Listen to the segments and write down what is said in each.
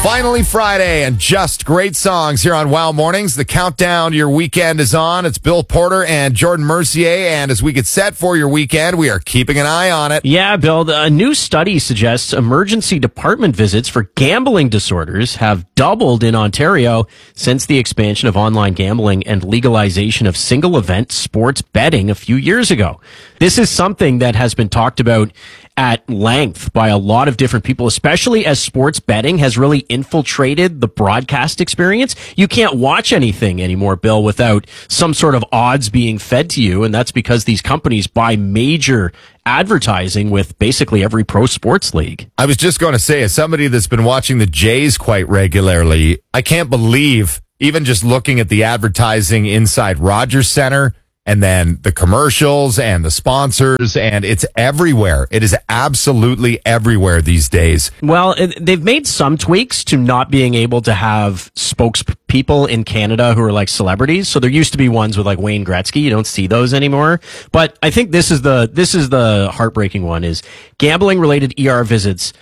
Finally Friday, and just great songs here on Wow Mornings. The countdown to your weekend is on. It's Bill Porter and Jordan Mercier, and as we get set for your weekend, we are keeping an eye on it. Yeah, Bill, a new study suggests emergency department visits for gambling disorders have doubled in Ontario since the expansion of online gambling and legalization of single-event sports betting a few years ago. This is something that has been talked about at length by a lot of different people, especially as sports betting has really infiltrated the broadcast experience. You can't watch anything anymore, Bill, without some sort of odds being fed to you, and that's because these companies buy major advertising with basically every pro sports league. I was just going to say, as somebody that's been watching the Jays quite regularly, I can't believe, even just looking at the advertising inside Rogers Center, and then the commercials and the sponsors, and it's everywhere. It is absolutely everywhere these days. Well, they've made some tweaks to not being able to have spokespeople in Canada who are like celebrities. So there used to be ones with like Wayne Gretzky. You don't see those anymore. But I think this is the heartbreaking one: is gambling related ER visits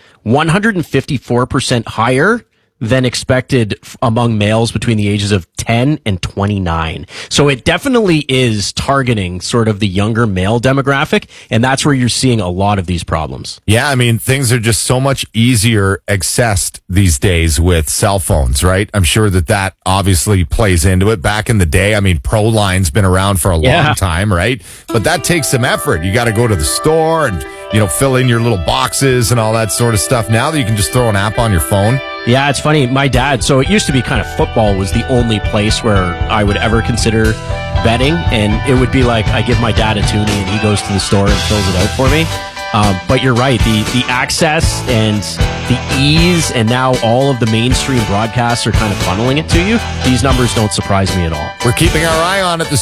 154% higher than expected among males between the ages of 10 and 29. So it definitely is targeting sort of the younger male demographic, and that's where you're seeing a lot of these problems. Yeah, I mean, things are just so much easier accessed these days with cell phones, right? I'm sure that obviously plays into it. Back in the day, I mean, ProLine's been around for a long time, right? But that takes some effort. You got to go to the store and, fill in your little boxes and all that sort of stuff. Now that you can just throw an app on your phone. Yeah, it's funny. My dad, so it used to be kind of football was the only place where I would ever consider betting. And it would be like I give my dad a toonie and he goes to the store and fills it out for me. But you're right. The access and the ease, and now all of the mainstream broadcasts are kind of funneling it to you. These numbers don't surprise me at all. We're keeping our eye on it.